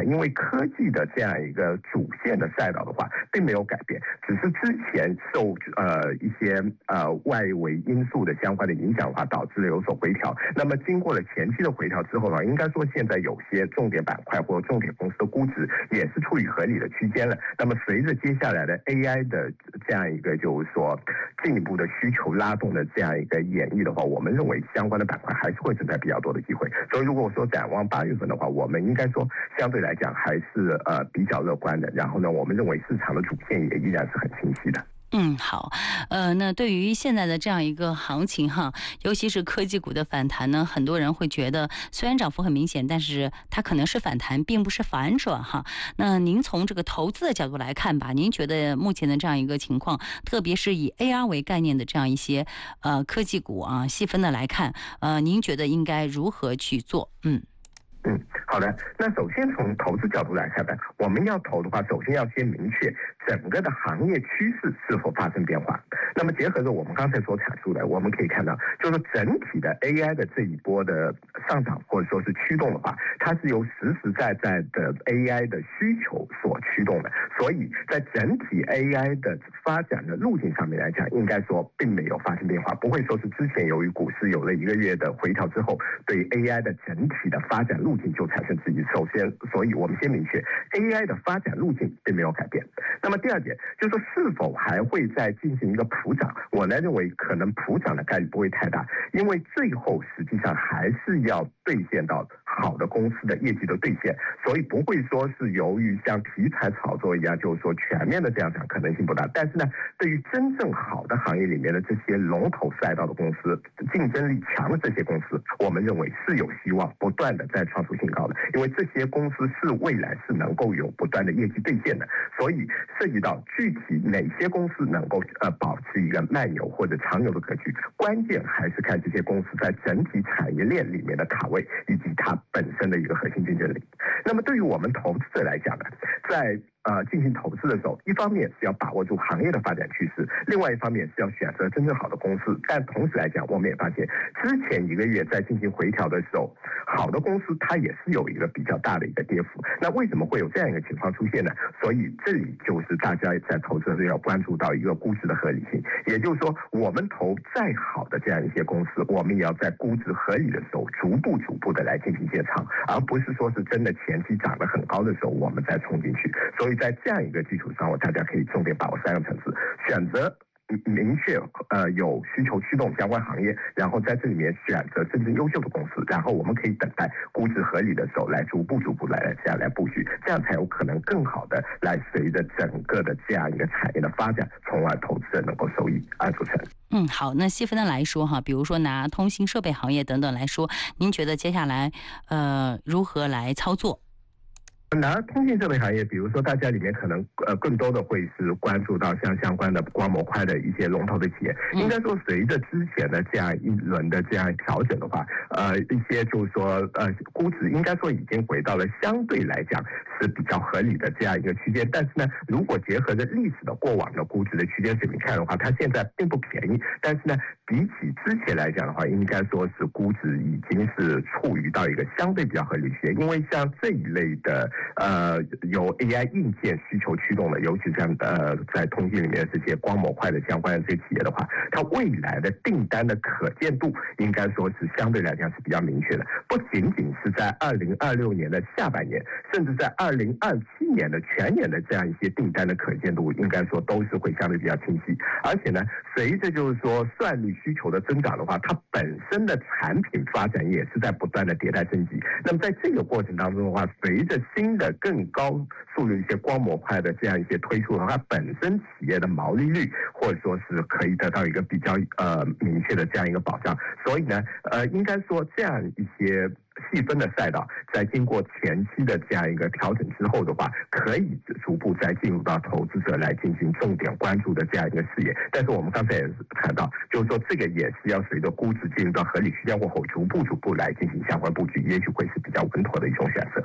看，因为科技的这样一个主线的赛道的话，并没有改变，只是之前受一些外围因素的相关的影响的话，导致了有所回调。那么经过了前期的回调之后呢，应该说现在有些重点板块或重点公司的估值也是处于合理的区间了。那么随着接下来的 AI 的这样一个就是说进一步的需求拉动的这样一个演绎的话，我们认为相关的板块还是会存在比较多的机会。所以如果说展望8月份的话，我们应该说相对来讲还是比较乐观的。然后呢，我们认为市场的主线也依然是很清晰的。 好，那对于现在的这样一个行情哈，尤其是科技股的反弹呢，很多人会觉得虽然涨幅很明显，但是它可能是反弹，并不是反转哈。那您从这个投资的角度来看吧，您觉得目前的这样一个情况，特别是以 AR 为概念的这样一些科技股啊，细分的来看，您觉得应该如何去做？ 好的。那首先从投资角度来看呢，我们要投的话，首先要先明确整个的行业趋势是否发生变化。那么结合着我们刚才所阐述的，我们可以看到，就是整体的 AI 的这一波的上涨或者说是驱动的话，它是由实实在在的 AI 的需求所驱动的。所以在整体 AI 的发展的路径上面来讲，应该说并没有发生变化，不会说是之前由于股市有了1个月的回调之后，对 AI 的整体的发展路径就产生质疑。首先，所以我们先明确 AI 的发展路径并没有改变。那么第二点就是说，是否还会再进行一个普涨？我呢认为可能普涨的概率不会太大，因为最后实际上还是要兑现到好的公司的业绩的兑现，所以不会说是由于像题材炒作一样，就是说全面的这样讲可能性不大。但是呢，对于真正好的行业里面的这些龙头赛道的公司，竞争力强的这些公司，我们认为是有希望不断的在创出新高的，因为这些公司是未来是能够有不断的业绩兑现的。所以涉及到具体哪些公司能够保持一个慢牛或者长牛的格局，关键还是看这些公司在整体产业链里面的卡位以及它本身的一个核心竞争力。那么对于我们投资者来讲呢，在进行投资的时候，一方面是要把握住行业的发展趋势，另外一方面是要选择真正好的公司。但同时来讲，我们也发现之前1个月在进行回调的时候，好的公司它也是有一个比较大的一个跌幅。那为什么会有这样一个情况出现呢？所以这里就是大家在投资的时候要关注到一个估值的合理性，也就是说，我们投再好的这样一些公司，我们也要在估值合理的时候逐步的来进行建仓，而不是说是真的前期涨得很高的时候我们再冲进去。所以在这样一个基础上，大家可以重点把握3个层次，选择明确有需求驱动相关行业，然后在这里面选择真正优秀的公司，然后我们可以等待估值合理的时候来逐步来这样来布局，这样才有可能更好的来随着整个的这样一个产业的发展，从而投资人能够受益而组成。 好，那细分的来说哈，比如说拿通信设备行业等等来说，您觉得接下来如何来操作？ 拿通信设备行业，比如说大家里面可能更多的会是关注到像相关的光模块的一些龙头的企业。应该说随着之前的这样一轮的这样调整的话，一些就是说估值应该说已经回到了相对来讲是比较合理的这样一个区间。但是呢，如果结合着历史的过往的估值的区间水平看的话，它现在并不便宜。但是呢，比起之前来讲的话，应该说是估值已经是处于到一个相对比较合理区间。因为像这一类的由 AI 硬件需求驱动的，尤其像在通信里面这些光模块的相关的这些企业的话，它未来的订单的可见度应该说是相对来讲是比较明确的，不仅仅是在2026年的下半年，甚至在2027年的全年的这样一些订单的可见度，应该说都是会相对比较清晰。而且呢，随着就是说算力需求的增长的话，它本身的产品发展也是在不断的迭代升级。那么在这个过程当中的话，随着新的更高速的一些光模块的这样一些推出的话，它本身企业的毛利率或者说是可以得到一个比较明确的这样一个保障。所以呢，应该说这样一些细分的赛道，在经过前期的这样一个调整之后的话，可以逐步再进入到投资者来进行重点关注的这样一个视野。但是我们刚才也是谈到，就是说这个也是要随着估值进入到合理区间过后，逐步来进行相关布局，也许会是比较稳妥的一种选择。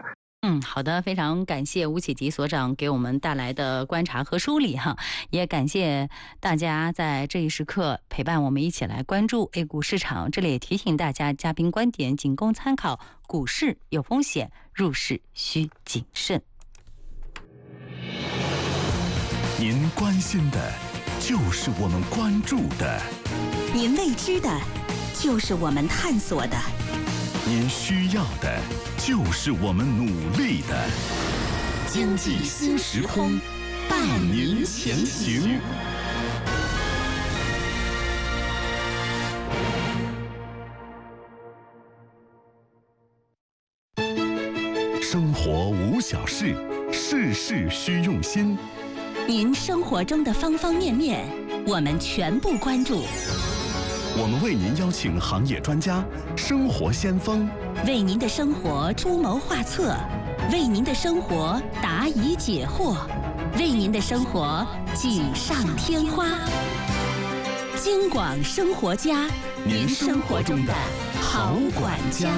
好的，非常感谢吴启吉所长给我们带来的观察和梳理哈，也感谢大家在这一时刻陪伴我们一起来关注 A 股市场。这里也提醒大家，嘉宾观点仅供参考，股市有风险，入市需谨慎。 您关心的就是我们关注的， 您未知的就是我们探索的， 您需要的就是我们努力的。经济新时空，伴您前行。生活无小事，事事需用心。 您生活中的方方面面，我们全部关注。 我们为您邀请行业专家、生活先锋， 为您的生活出谋划策，为您的生活答疑解惑，为您的生活锦上添花。京广生活家， 您生活中的好管家。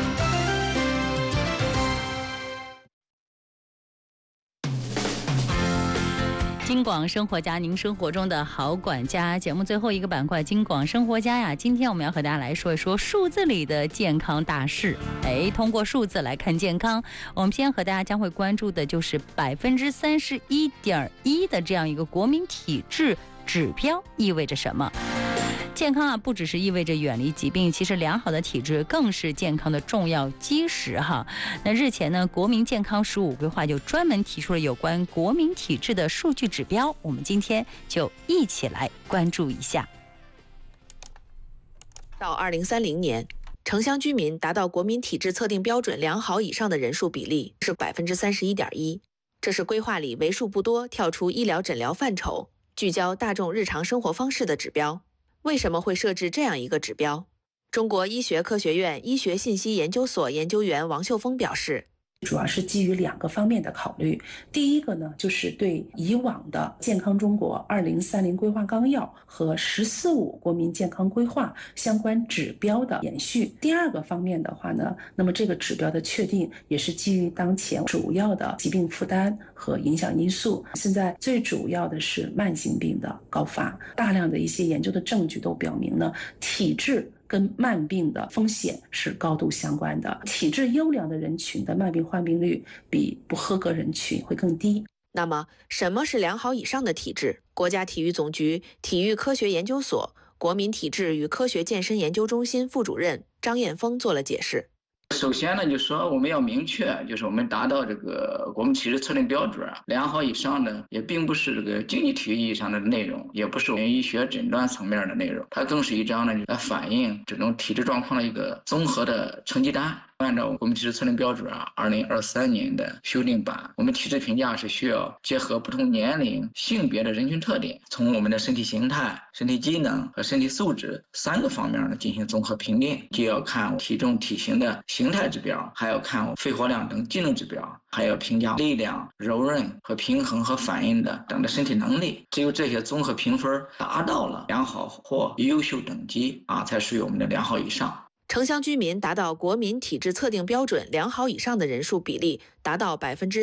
京广生活家，您生活中的好管家。节目最后一个板块，京广生活家呀。今天我们要和大家来说一说数字里的健康大事。通过数字来看健康，我们先和大家将会关注的就是31.1%的这样一个国民体质指标意味着什么？健康啊，不只是意味着远离疾病，其实良好的体质更是健康的重要基石哈。那日前呢，国民健康15规划就专门提出了有关国民体质的数据指标，我们今天就一起来关注一下。 到2030年，城乡居民达到国民体质测定标准良好以上的人数比例是31.1%，这是规划里为数不多跳出医疗诊疗范畴，聚焦大众日常生活方式的指标。为什么会设置这样一个指标？中国医学科学院医学信息研究所研究员王秀峰表示， 主要是基于2个方面的考虑。第一个呢，就是对以往的健康中国2030规划纲要和“14·5”国民健康规划相关指标的延续。第二个方面的话呢，那么这个指标的确定也是基于当前主要的疾病负担和影响因素。现在最主要的是慢性病的高发，大量的一些研究的证据都表明呢，体质跟慢病的风险是高度相关的。体质优良的人群的慢病患病率比不合格人群会更低。 那么，什么是良好以上的体质？国家体育总局体育科学研究所国民体质与科学健身研究中心副主任张艳峰做了解释。 首先呢，就说我们要明确，就是我们达到这个国民体质测定标准良好以上的，也并不是这个竞技体育意义上的内容，也不是我们医学诊断层面的内容，它更是一张呢来反映这种体质状况的一个综合的成绩单。按照国民体质测定标准2023年的修订版，我们体质评价是需要结合不同年龄、性别的人群特点，从我们的身体形态、身体机能和身体素质3个方面呢进行综合评定，既要看体重体型的形态指标，还要看肺活量等机能指标，还要评价力量、柔韧和平衡和反应等的身体能力。只有这些综合评分达到了良好或优秀等级才属于我们的良好以上。 城乡居民达到国民体质测定标准良好以上的人数比例达到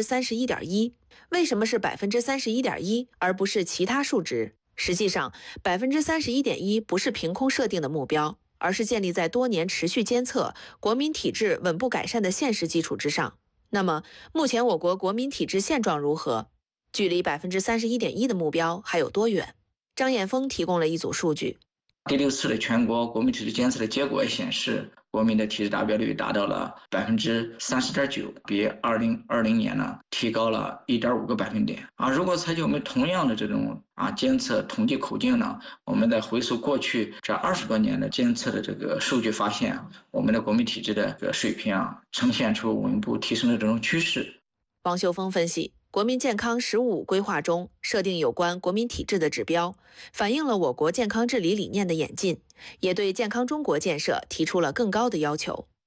31.1%。为什么是31.1%，而不是其他数值？实际上，31.1%不是凭空设定的目标，而是建立在多年持续监测国民体质稳步改善的现实基础之上。那么，目前我国国民体质现状如何？距离31.1%的目标还有多远？张艳峰提供了一组数据。 第6次的全国国民体质监测的结果显示，国民的体质达标率达到了30.9%，比2020年呢提高了1.5个百分点。如果采取我们同样的这种监测统计口径呢，我们在回溯过去这20多年的监测的这个数据发现，我们的国民体质的这个水平呈现出稳步提升的这种趋势。 王秀峰分析，国民健康15规划中设定有关国民体质的指标，反映了我国健康治理理念的演进，也对健康中国建设提出了更高的要求。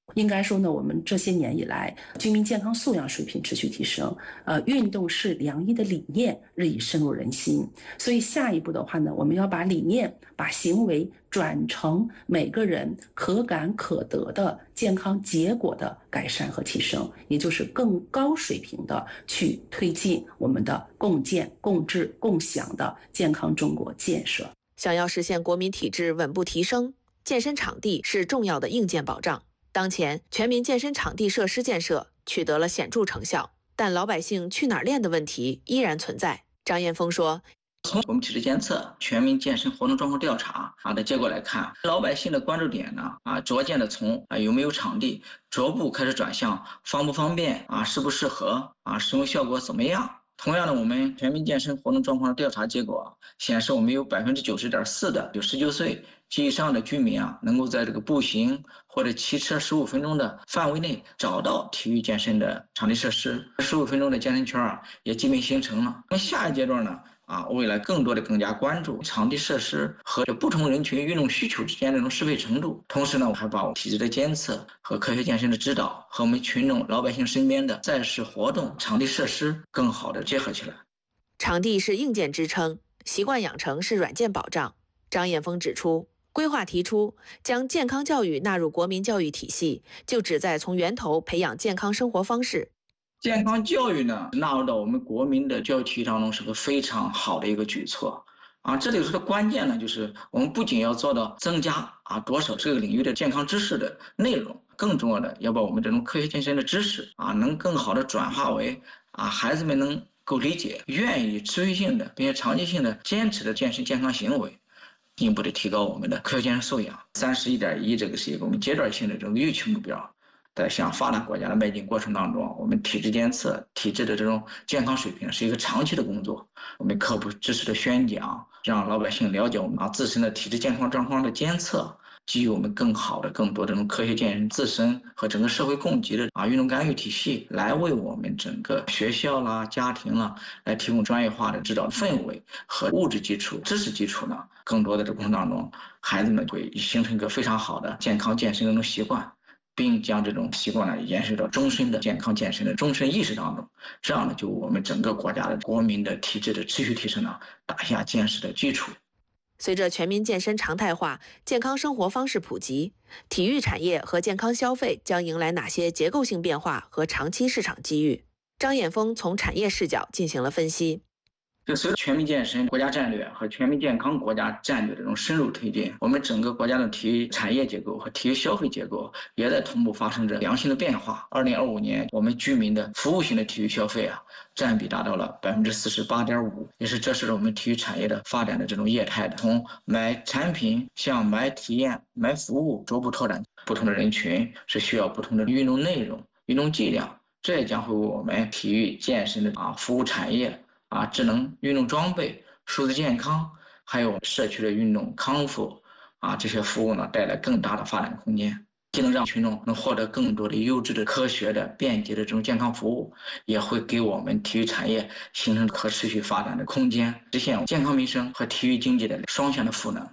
应该说呢，我们这些年以来，居民健康素养水平持续提升，运动是良医的理念日益深入人心。所以下一步的话呢，我们要把理念、把行为转成每个人可感可得的健康结果的改善和提升，也就是更高水平的去推进我们的共建、共治、共享的健康中国建设。 想要实现国民体质稳步提升，健身场地是重要的硬件保障。当前，全民健身场地设施建设取得了显著成效，但老百姓去哪儿练的问题依然存在。张艳峰说， 从我们体质监测、全民健身活动状况调查的结果来看，老百姓的关注点呢逐渐的从有没有场地逐步开始转向方不方便适不适合使用效果怎么样。同样的，我们全民健身活动状况的调查结果显示，我们有 90.4% 的有19岁及以上的居民能够在这个步行或者骑车15分钟的范围内找到体育健身的场地设施，15分钟的健身圈也基本形成了。那么下一阶段呢未来更加关注场地设施和不同人群运动需求之间的这种适配程度。同时呢，我还把我体质的监测和科学健身的指导和我们群众老百姓身边的在市活动场地设施更好的结合起来。 场地是硬件支撑，习惯养成是软件保障。张艳峰指出，规划提出将健康教育纳入国民教育体系，就旨在从源头培养健康生活方式。 健康教育呢，纳入到我们国民的教育体系当中是个非常好的一个举措这里头的关键呢，就是我们不仅要做到增加多少这个领域的健康知识的内容，更重要的要把我们这种科学健身的知识能更好的转化为孩子们能够理解、愿意持续性的并且长期性的坚持的健身健康行为，进一步的提高我们的科学健身素养。31.1这个是一个我们阶段性的这种预期目标。在向发达国家的迈进过程当中，我们体质监测、体质的这种健康水平是一个长期的工作。我们科普知识的宣讲，让老百姓了解我们自身的体质健康状况的监测，给予我们更多的这种科学健身自身和整个社会供给的运动干预体系，来为我们整个学校啦、家庭啦，来提供专业化的指导氛围和物质基础、知识基础呢。更多的这过程当中，孩子们会形成一个非常好的健康健身的这种习惯。并将这种习惯延续到终身的健康健身的终身意识当中，这样呢，就我们整个国家的国民的体质的持续提升呢，打下坚实的基础。 随着全民健身常态化，健康生活方式普及，体育产业和健康消费将迎来哪些结构性变化和长期市场机遇？张艳峰从产业视角进行了分析。 随着全民健身国家战略和全民健康国家战略的这种深入推进，我们整个国家的体育产业结构和体育消费结构也在同步发生着良性的变化。2025年，我们居民的服务型的体育消费占比达到了 48.5%， 这是我们体育产业的发展的这种业态的，从买产品向买体验、买服务，逐步拓展不同的人群，是需要不同的运动内容、运动剂量，这也将会为我们体育健身的服务产业智能运动装备、数字健康，还有社区的运动康复这些服务呢，带来更大的发展空间，既能让群众能获得更多的优质的、科学的、便捷的这种健康服务，也会给我们体育产业形成可持续发展的空间，实现健康民生和体育经济的双向的赋能。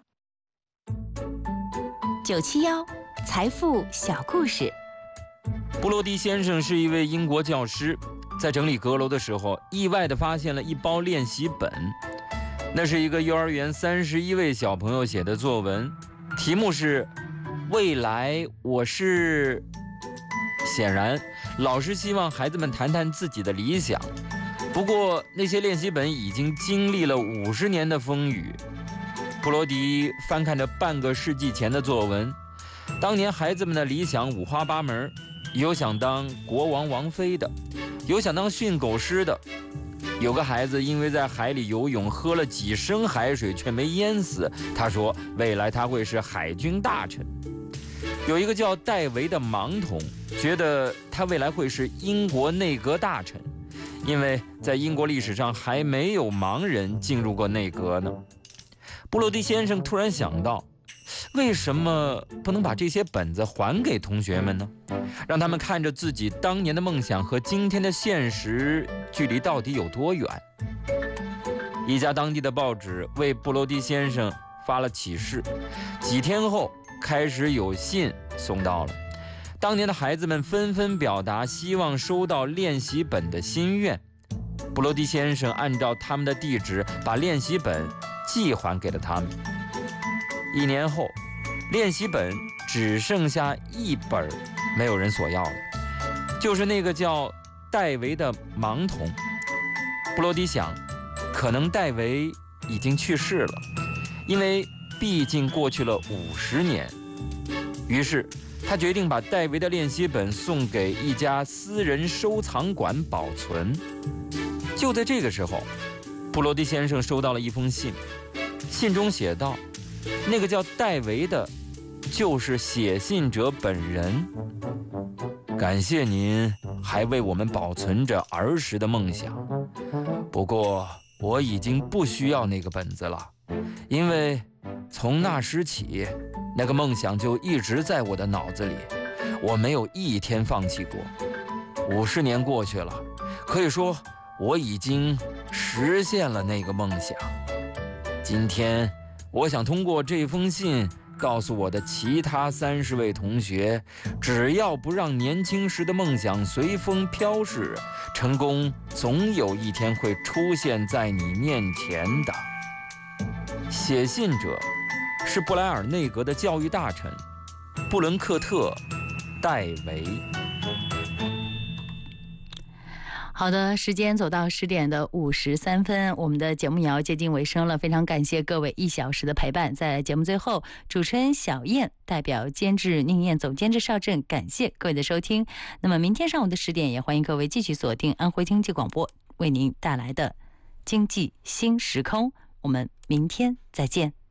971财富小故事。 布罗迪先生是一位英国教师，在整理阁楼的时候，意外地发现了一包练习本。那是一个幼儿园31位小朋友写的作文，题目是“未来我是”。显然，老师希望孩子们谈谈自己的理想。不过，那些练习本已经经历了50年的风雨。布罗迪翻看着半个世纪前的作文，当年孩子们的理想五花八门，有想当国王王妃的，有想当驯狗师的，有个孩子因为在海里游泳喝了几升海水却没淹死，他说未来他会是海军大臣。有一个叫戴维的盲童，觉得他未来会是英国内阁大臣，因为在英国历史上还没有盲人进入过内阁呢。布罗迪先生突然想到，为什么不能把这些本子还给同学们呢？让他们看着自己当年的梦想和今天的现实距离到底有多远。一家当地的报纸为布罗迪先生发了启事，几天后开始有信送到了。 当年的孩子们纷纷表达希望收到练习本的心愿。布罗迪先生按照他们的地址把练习本寄还给了他们。1年后，练习本只剩下1本没有人索要了，就是那个叫戴维的盲童。布罗迪想，可能戴维已经去世了，因为毕竟过去了50年。于是他决定把戴维的练习本送给一家私人收藏馆保存。就在这个时候，布罗迪先生收到了一封信，信中写道，那个叫戴维的就是写信者本人。感谢您还为我们保存着儿时的梦想，不过我已经不需要那个本子了，因为从那时起，那个梦想就一直在我的脑子里，我没有一天放弃过。50年过去了，可以说我已经实现了那个梦想。今天我想通过这封信告诉我的其他30位同学，只要不让年轻时的梦想随风飘逝，成功总有一天会出现在你面前的。写信者是布莱尔内阁的教育大臣布伦克特·戴维。 好的，时间走到10点的53分，我们的节目也要接近尾声了。非常感谢各位1小时的陪伴。在节目最后，主持人小燕代表监制宁燕、总监制邵震，感谢各位的收听。那么明天上午的10点，也欢迎各位继续锁定安徽经济广播为您带来的经济新时空。我们明天再见。